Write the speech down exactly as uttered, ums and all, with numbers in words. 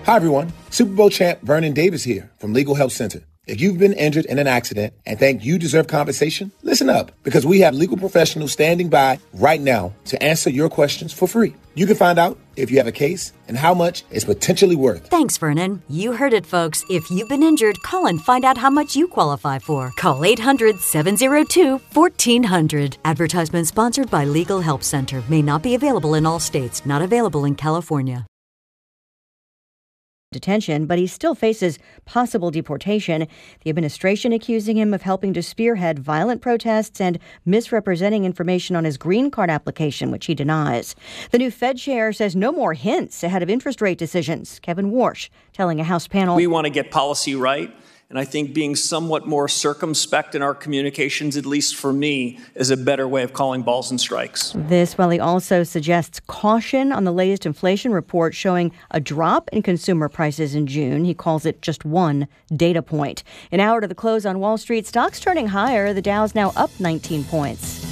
Hi, everyone. Super Bowl champ Vernon Davis here from Legal Help Center. If you've been injured in an accident and think you deserve compensation, listen up, because we have legal professionals standing by right now to answer your questions for free. You can find out if you have a case and how much it's potentially worth. Thanks, Vernon. You heard it, folks. If you've been injured, call and find out how much you qualify for. Call eight hundred, seven oh two, one four hundred. Advertisement sponsored by Legal Help Center. May not be available in all states. Not available in California. Detention, but he still faces possible deportation. The administration accusing him of helping to spearhead violent protests and misrepresenting information on his green card application, which he denies. The new Fed chair says no more hints ahead of interest rate decisions. Kevin Warsh telling a House panel, "We want to get policy right. And I think being somewhat more circumspect in our communications, at least for me, is a better way of calling balls and strikes." This while he also suggests caution on the latest inflation report showing a drop in consumer prices in June. He calls it just one data point. An hour to the close on Wall Street, stocks turning higher. The Dow's now up nineteen points.